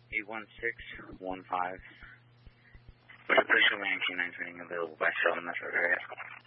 81615. Official 99 training available by cell in metro area.